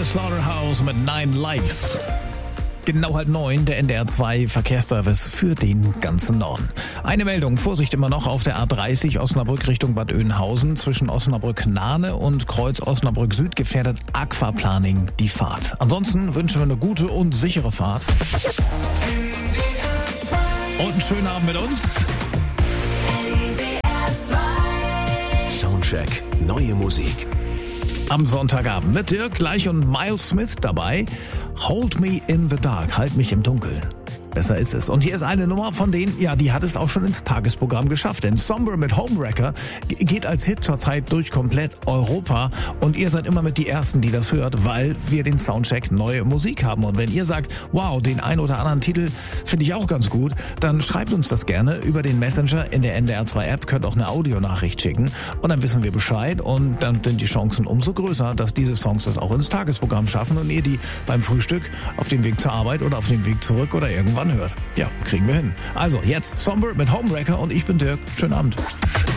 Slaughterhouse mit 9 Lives. Genau 8:30, der NDR 2 Verkehrsservice für den ganzen Norden. Eine Meldung, Vorsicht immer noch auf der A30 Osnabrück Richtung Bad Oeynhausen. Zwischen Osnabrück-Nahne und Kreuz Osnabrück Süd gefährdet Aquaplaning die Fahrt. Ansonsten wünschen wir eine gute und sichere Fahrt. Und einen schönen Abend mit uns. Soundcheck, neue Musik. Am Sonntagabend mit Dirk Gleich und Miles Smith dabei. Hold Me in the Dark, halt mich im Dunkeln. Besser ist es. Und hier ist eine Nummer von denen, ja, die hat es auch schon ins Tagesprogramm geschafft. Denn Somber mit Homewrecker geht als Hit zurzeit durch komplett Europa. Und ihr seid immer mit die Ersten, die das hört, weil wir den Soundcheck neue Musik haben. Und wenn ihr sagt, wow, den ein oder anderen Titel finde ich auch ganz gut, dann schreibt uns das gerne über den Messenger in der NDR 2 App, könnt auch eine Audionachricht schicken. Und dann wissen wir Bescheid und dann sind die Chancen umso größer, dass diese Songs das auch ins Tagesprogramm schaffen und ihr die beim Frühstück auf dem Weg zur Arbeit oder auf dem Weg zurück oder irgendwann hört. Ja, kriegen wir hin. Also jetzt Somber mit Homewrecker und ich bin Dirk. Schönen Abend.